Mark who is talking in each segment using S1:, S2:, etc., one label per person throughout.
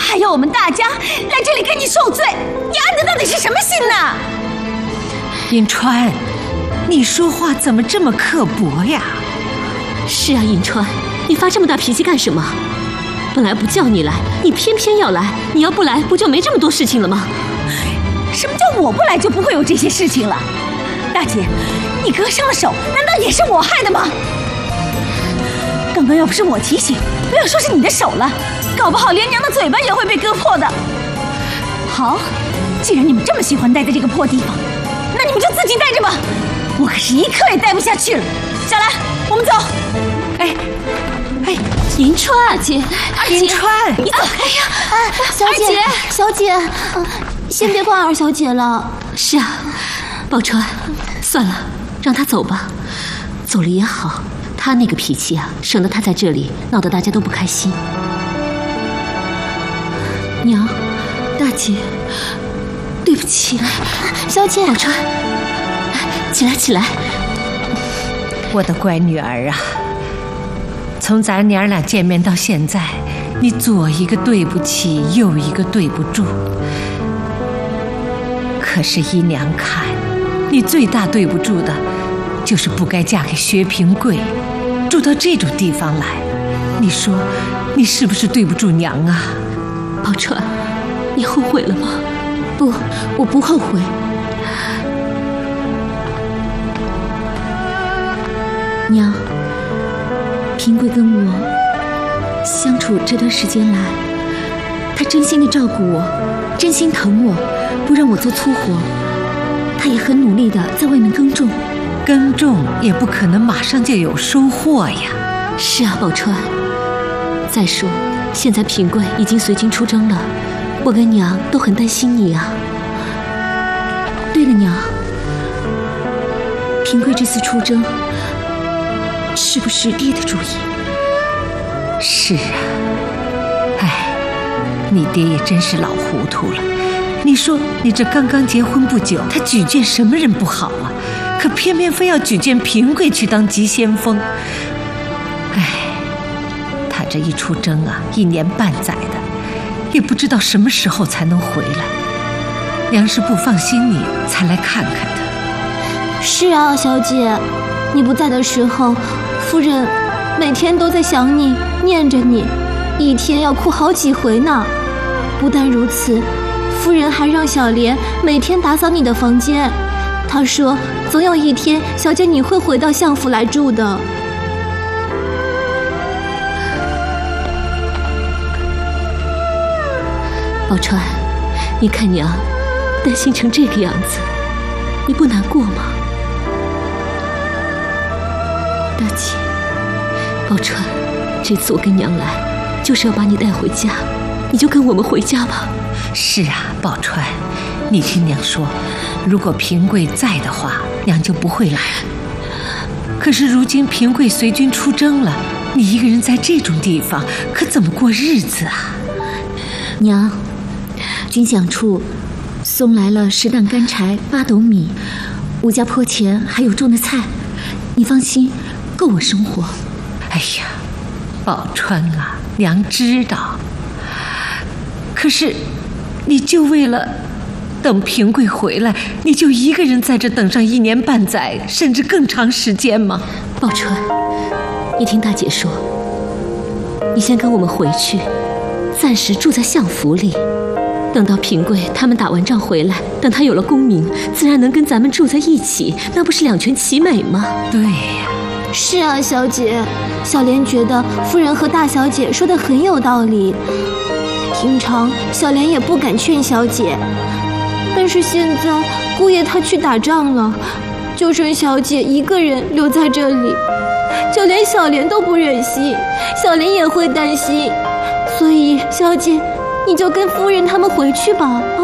S1: 还要我们大家来这里跟你受罪，你安的到底是什么心呢？
S2: 银川，你说话怎么这么刻薄呀？
S3: 是啊，银川，你发这么大脾气干什么？本来不叫你来，你偏偏要来，你要不来，不就没这么多事情了吗？
S1: 什么叫我不来就不会有这些事情了？大姐，你哥伤了手，难道也是我害的吗？刚刚要不是我提醒，不要说是你的手了，搞不好连娘的嘴巴也会被割破的。好，既然你们这么喜欢待在这个破地方，那你们就自己待着吧，我可是一刻也待不下去了。小兰，我们走。
S3: 哎，银川，二姐，
S2: 银川，
S3: 你走开呀！
S4: 小姐，先别管二小姐了。
S3: 是啊，宝钏，算了，让她走吧，走了也好。她那个脾气啊，省得她在这里闹得大家都不开心。娘，大姐，对不起。
S4: 小姐，
S3: 宝钏，起来。
S2: 我的乖女儿啊，从咱娘俩见面到现在，你左一个对不起，右一个对不住。可是姨娘看，你最大对不住的，就是不该嫁给薛平贵，住到这种地方来。你说，你是不是对不住娘啊？
S3: 宝钏，你后悔了吗？不，我不后悔。娘，平贵跟我相处这段时间来，他真心的照顾我，真心疼我，不让我做粗活。他也很努力的在外面耕种，
S2: 耕种也不可能马上就有收获呀。
S3: 是啊，宝钏。再说，现在平贵已经随军出征了，我跟娘都很担心你啊。对了，娘，平贵这次出征，是不是爹的主意？
S2: 是啊，你爹也真是老糊涂了。你说你这刚刚结婚不久，他举荐什么人不好啊？可偏偏非要举荐平贵去当急先锋。他这一出征啊，1年半载的，也不知道什么时候才能回来。娘是不放心你，才来看看他。
S4: 是啊，小姐，你不在的时候，夫人每天都在想你，念着你，一天要哭好几回呢。不但如此，夫人还让小莲每天打扫你的房间。她说，总有一天，小姐你会回到相府来住的。
S3: 宝钏，你看娘担心成这个样子，你不难过吗？大姐，宝钏，这次我跟娘来，就是要把你带回家，你就跟我们回家吧。
S2: 是啊，宝钏，你听娘说，如果平贵在的话，娘就不会来了。可是如今平贵随军出征了，你一个人在这种地方，可怎么过日子啊？
S3: 娘，军饷处送来了10担干柴、8斗米，5家坡前还有种的菜，你放心，够我生活。
S2: 哎呀，宝钏啊，娘知道。可是，你就为了等平贵回来，你就一个人在这等上1年半载，甚至更长时间吗？
S3: 宝钏，你听大姐说，你先跟我们回去，暂时住在相府里。等到平贵他们打完仗回来，等他有了功名，自然能跟咱们住在一起，那不是两全其美吗？
S2: 对呀。
S4: 是啊，小姐，小莲觉得夫人和大小姐说的很有道理。平常小莲也不敢劝小姐，但是现在姑爷他去打仗了，就剩小姐一个人留在这里，就连小莲都不忍心，小莲也会担心，所以小姐，你就跟夫人他们回去吧，啊！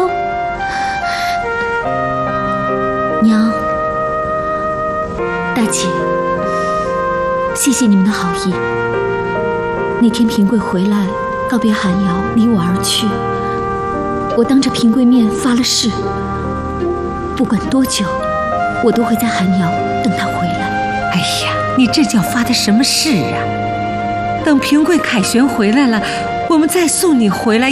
S3: 娘，大姐，谢谢你们的好意。那天平贵回来告别寒窑，离我而去，我当着平贵面发了誓，不管多久，我都会在寒窑等他回来。
S2: 哎呀，你这叫发的什么誓啊？等平贵凯旋回来了，我们再送你回来。